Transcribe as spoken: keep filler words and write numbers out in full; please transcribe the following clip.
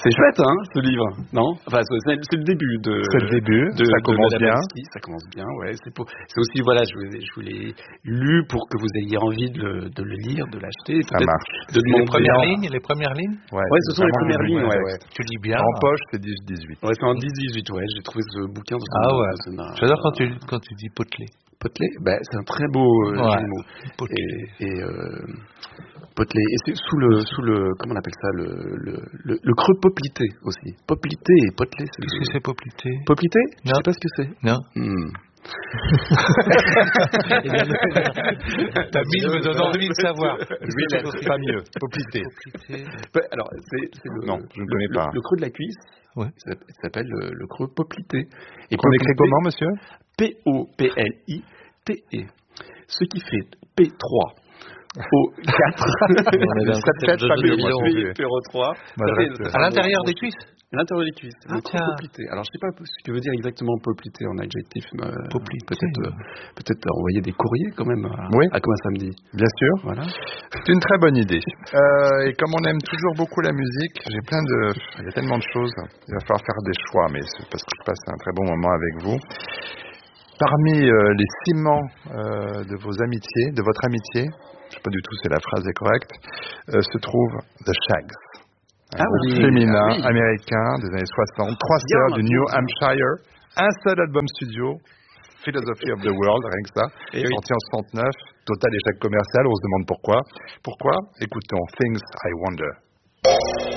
C'est chouette, hein, ce livre, non? Enfin, c'est, c'est le début de. C'est le début. De, ça de commence bien. Ça commence bien, ouais. C'est, pour, c'est aussi, voilà, je vous, je vous l'ai lu pour que vous ayez envie de le, de le lire, de l'acheter. Ça marche. De les premières lignes, les premières lignes. Ouais, ouais ce sont les premières lignes, ouais, ouais. Tu lis bien. En poche, c'est dix dix-huit. Ouais, c'est en dix dix-huit, ouais. J'ai trouvé ce bouquin dans Ah un, ouais. dans un, J'adore quand tu quand tu dis potelé. Potelé, ben, c'est un très beau euh, ouais. mot. Potelé. Et, et euh, potelé. Et c'est sous le, sous le, comment on appelle ça, le, le, le, le creux poplité aussi. Poplité et potelé. C'est Qu'est-ce le... que c'est poplité? Poplité? Je Non. sais pas ce que c'est. Non. Hmm. Ta mine me donne envie de savoir. Huit lettres, pas mieux. Poplité. Alors, c'est, c'est le, non, je ne le, connais le, pas. Le creux de la cuisse. Ouais. Ça s'appelle le, le creux poplité. Et qu'on écrit comment, monsieur? P O P L I T E. Ce qui fait P trois. O quatre. sept sept, pas mieux. P O trois. À l'intérieur des cuisses? À l'intérieur des cuisses. Ah, tiens. Poplité. Alors, je sais pas ce que veut dire exactement poplité en adjectif. Euh, poplité. Peut-être, euh, peut-être envoyer des courriers quand même à, oui. à Comme un samedi. Bien sûr. Voilà. C'est une très bonne idée. Euh, et comme on aime toujours beaucoup la musique, j'ai plein de, il y a tellement de choses. Il va falloir faire des choix, mais c'est parce que je passe un très bon moment avec vous. Parmi euh, les ciments euh, de vos amitiés, de votre amitié, je sais pas du tout si la phrase est correcte, euh, se trouve The Shags. Un ah groupe oui, féminin ah oui. américain des années soixante, trois sœurs du New Hampshire, un seul album studio, Philosophy of the World, rien que ça, et sorti oui. en soixante-neuf, total échec commercial, on se demande pourquoi. Pourquoi? Écoutons Things I Wonder.